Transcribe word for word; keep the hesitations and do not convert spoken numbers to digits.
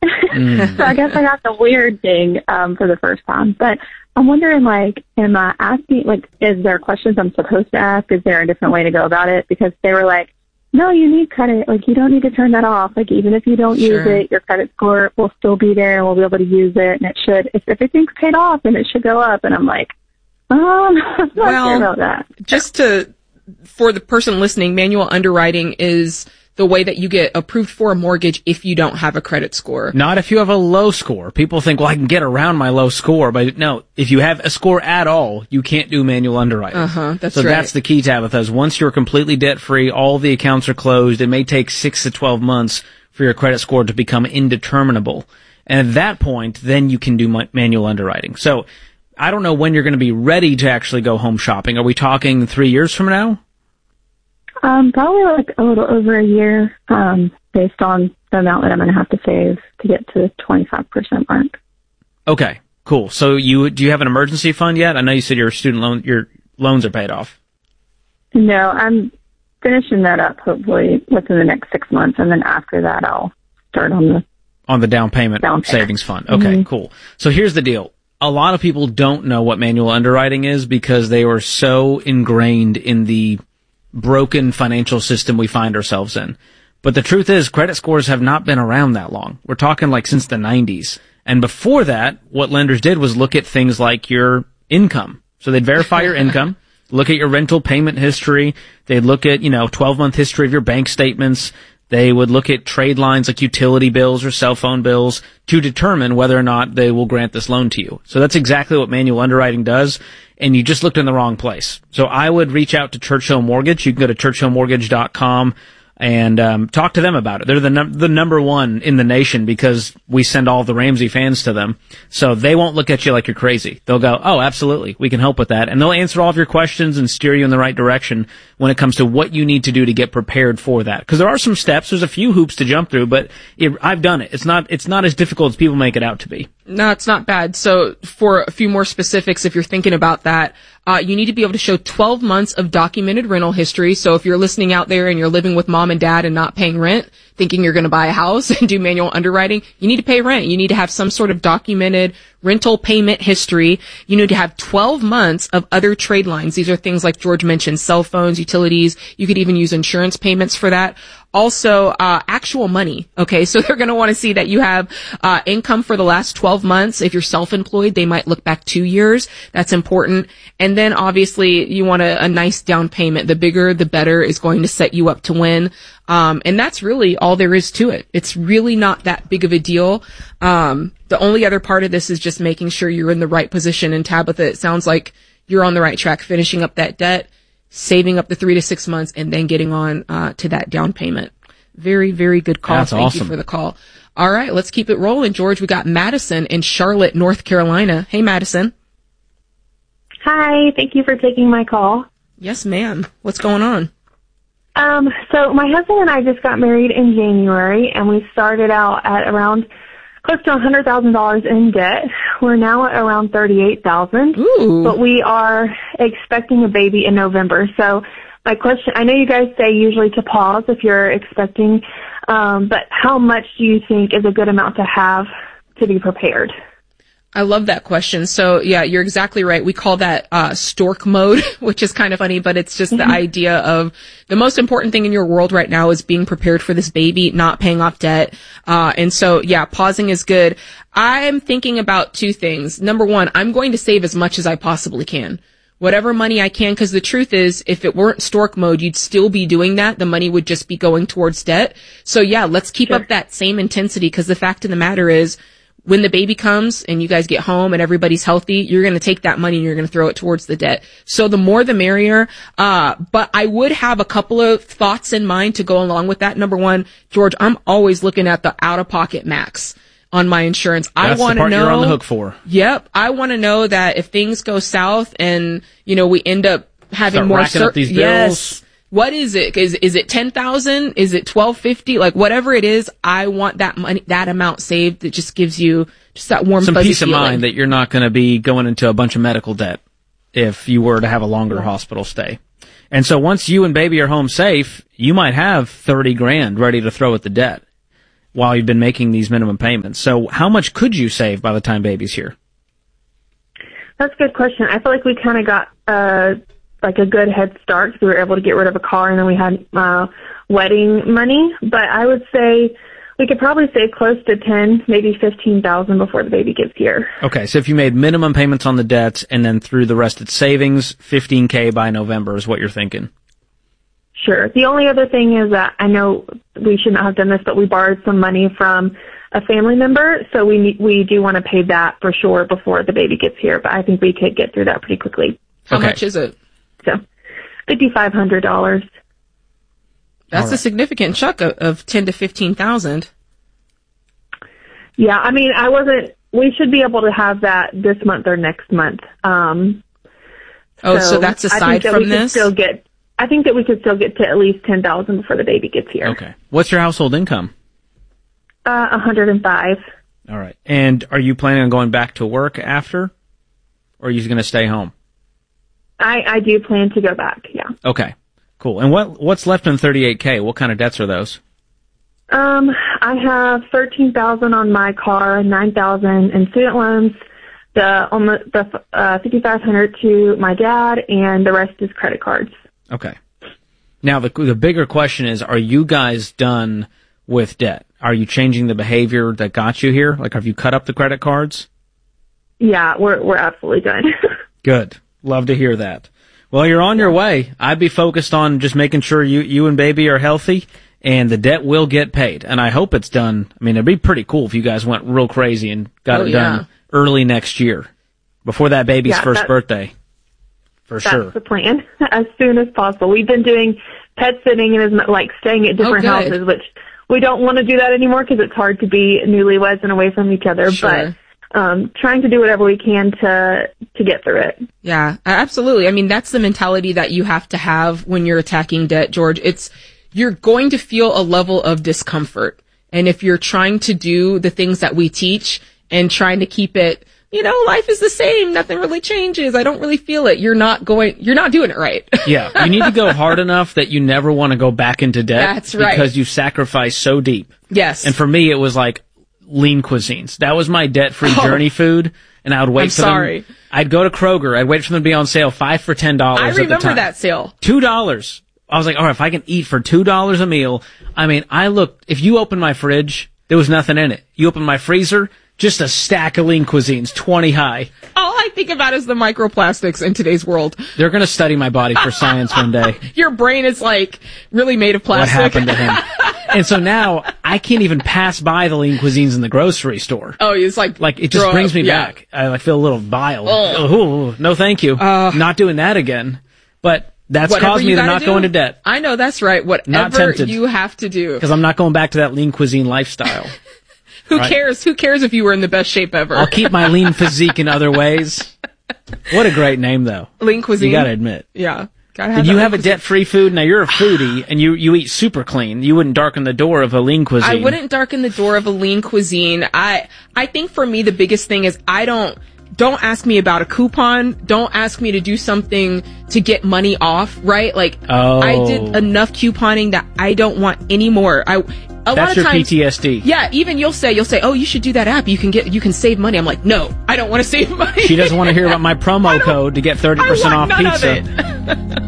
Mm. So I guess I got the weird thing um, for the first time. But I'm wondering, like, am I asking, like, is there questions I'm supposed to ask? Is there a different way to go about it? Because they were like, no, you need credit. Like, you don't need to turn that off. Like, even if you don't Sure. use it, your credit score will still be there and we'll be able to use it. And it should, if everything's paid off, then it should go up. And I'm like, um, I'm not well, sure about that. Just to, for the person listening, manual underwriting is the way that you get approved for a mortgage if you don't have a credit score. Not if you have a low score. People think, well, I can get around my low score. But no, if you have a score at all, you can't do manual underwriting. Uh-huh, that's so right. that's the key, Tabitha, is once you're completely debt-free, all the accounts are closed, it may take six to twelve months for your credit score to become indeterminable. And at that point, then you can do ma- manual underwriting. So I don't know when you're going to be ready to actually go home shopping. Are we talking three years from now? Um, probably like a little over a year, um, based on the amount that I'm going to have to save to get to the twenty-five percent mark. Okay, cool. So you, do you have an emergency fund yet? I know you said your student loan, your loans are paid off. No, I'm finishing that up hopefully within the next six months. And then after that, I'll start on the, on the down payment, down payment. savings fund. Okay, mm-hmm. Cool. So here's the deal. A lot of people don't know what manual underwriting is because they were so ingrained in the broken financial system we find ourselves in. But the truth is, credit scores have not been around that long. We're talking like since the nineties. And before that, what lenders did was look at things like your income. So they'd verify your income, look at your rental payment history. They'd look at, you know, twelve-month history of your bank statements. They would look at trade lines like utility bills or cell phone bills to determine whether or not they will grant this loan to you. So that's exactly what manual underwriting does. And you just looked in the wrong place. So I would reach out to Churchill Mortgage. You can go to churchill mortgage dot com and um, talk to them about it. They're the num- the number one in the nation because we send all the Ramsey fans to them. So they won't look at you like you're crazy. They'll go, oh, absolutely, we can help with that. And they'll answer all of your questions and steer you in the right direction when it comes to what you need to do to get prepared for that. Because there are some steps. There's a few hoops to jump through, but it, I've done it. It's not it's not as difficult as people make it out to be. No, it's not bad. So for a few more specifics, if you're thinking about that, uh, you need to be able to show twelve months of documented rental history. So if you're listening out there and you're living with mom and dad and not paying rent, thinking you're going to buy a house and do manual underwriting, you need to pay rent. You need to have some sort of documented rental payment history. You need to have twelve months of other trade lines. These are things like George mentioned, cell phones, utilities. You could even use insurance payments for that. Also, uh, actual money. Okay. So they're going to want to see that you have, uh, income for the last twelve months. If you're self-employed, they might look back two years. That's important. And then obviously you want a, a nice down payment. The bigger, the better is going to set you up to win. Um, and that's really all there is to it. It's really not that big of a deal. Um, the only other part of this is just making sure you're in the right position. And Tabitha, it sounds like you're on the right track, finishing up that debt, saving up the three to six months, and then getting on uh, to that down payment. Very, very good call. That's Thank awesome. you for the call. All right, let's keep it rolling, George. We got Madison in Charlotte, North Carolina. Hey, Madison. Hi, thank you for taking my call. Yes, ma'am. What's going on? Um, so my husband and I just got married in January, and we started out at around close to one hundred thousand dollars in debt. We're now at around thirty-eight thousand dollars, but we are expecting a baby in November. So my question, I know you guys say usually to pause if you're expecting, um, but how much do you think is a good amount to have to be prepared? I love that question. So yeah, you're exactly right. We call that uh stork mode, which is kind of funny, but it's just the idea of the most important thing in your world right now is being prepared for this baby, not paying off debt. Uh and so yeah, pausing is good. I'm thinking about two things. Number one, I'm going to save as much as I possibly can. Whatever money I can, because the truth is, if it weren't stork mode, you'd still be doing that. The money would just be going towards debt. So yeah, let's keep Sure. up that same intensity, because the fact of the matter is, when the baby comes and you guys get home and everybody's healthy, you're going to take that money and you're going to throw it towards the debt. So the more the merrier. Uh, but I would have a couple of thoughts in mind to go along with that. Number one, George, I'm always looking at the out-of-pocket max on my insurance. That's I want the part to know. You're on the hook for. Yep. I want to know that if things go south and, you know, we end up having Start more racking up these bills. Yes. What is it? Is, is it ten thousand? Is it twelve fifty? Like whatever it is, I want that money, that amount saved that just gives you just that warm, Some fuzzy peace of feeling. mind that you're not going to be going into a bunch of medical debt if you were to have a longer hospital stay. And so once you and baby are home safe, you might have thirty grand ready to throw at the debt. while you've been making these minimum payments. So how much could you save by the time baby's here? That's a good question. I feel like we kind of got uh, like a good head start because we were able to get rid of a car, and then we had uh, wedding money. But I would say we could probably save close to ten, maybe fifteen thousand before the baby gets here. Okay, so if you made minimum payments on the debts and then through the rest of savings, fifteen K by November is what you're thinking. Sure. The only other thing is that I know we should not have done this, but we borrowed some money from a family member, so we need, we do want to pay that for sure before the baby gets here. But I think we could get through that pretty quickly. How okay. much is it? So, fifty-five hundred dollars. That's right. A significant chunk of, of ten to fifteen thousand. Yeah, I mean, I wasn't. We should be able to have that this month or next month. Um, oh, so, so that's aside that from this. Still get. I think that we could still get to at least ten thousand before the baby gets here. Okay. What's your household income? Uh, one hundred and five. All right. And are you planning on going back to work after, or are you going to stay home? I, I do plan to go back. Yeah. Okay. Cool. And what what's left in thirty-eight K? What kind of debts are those? Um, I have thirteen thousand on my car, nine thousand in student loans, the on the, the uh, fifty-five hundred to my dad, and the rest is credit cards. Okay. Now the the bigger question is: are you guys done with debt? Are you changing the behavior that got you here? Like, have you cut up the credit cards? Yeah, we're we're absolutely done. Good. Love to hear that. Well, you're on your way. I'd be focused on just making sure you you and baby are healthy. And the debt will get paid. And I hope it's done. I mean, it'd be pretty cool if you guys went real crazy and got oh, it yeah. done early next year, before that baby's yeah, first that, birthday. For that's sure. That's the plan, as soon as possible. We've been doing pet sitting and is like staying at different oh, houses, which we don't want to do that anymore because it's hard to be newlyweds and away from each other. Sure. But um, trying to do whatever we can to to get through it. Yeah, absolutely. I mean, that's the mentality that you have to have when you're attacking debt, George. It's you're going to feel a level of discomfort. And if you're trying to do the things that we teach and trying to keep it, you know, life is the same, nothing really changes, I don't really feel it, you're not going, you're not doing it right. Yeah, you need to go hard enough that you never want to go back into debt. That's right. Because you sacrifice so deep. Yes. And for me, it was like lean cuisines. That was my debt-free oh. journey food. And I would wait I'm for sorry. them. I'd go to Kroger. I'd wait for them to be on sale, five for ten dollars I at the remember time. that sale. Two dollars. I was like, all right, if I can eat for two dollars a meal, I mean, I looked, if you open my fridge, there was nothing in it. You open my freezer, just a stack of lean cuisines, twenty high. All I think about is the microplastics in today's world. They're going to study my body for science one day. Your brain is like really made of plastic. What happened to him? And so now I can't even pass by the lean cuisines in the grocery store. Oh, it's like like it just brings up. me yeah. back. I like, feel a little vile. Oh, no, thank you. Uh, not doing that again. But that's caused me to not do, go into debt. I know that's right. Whatever you have to do, because I'm not going back to that lean cuisine lifestyle. Who right? cares? Who cares if you were in the best shape ever? I'll keep my lean physique in other ways. What a great name, though. Lean cuisine. You gotta admit. Yeah. Gotta have Did you have a debt-free food? Now, you're a foodie, and you, you eat super clean. You wouldn't darken the door of a lean cuisine. I wouldn't darken the door of a lean cuisine. I I think for me, the biggest thing is I don't... Don't ask me about a coupon. Don't ask me to do something to get money off, right? Like, oh. I did enough couponing that I don't want any more. I... A That's lot of your times, P T S D. Yeah, even you'll say, you'll say, oh, you should do that app. You can get, you can save money. I'm like, no, I don't want to save money. She doesn't want to hear about my promo code to get thirty percent off none pizza. Of it.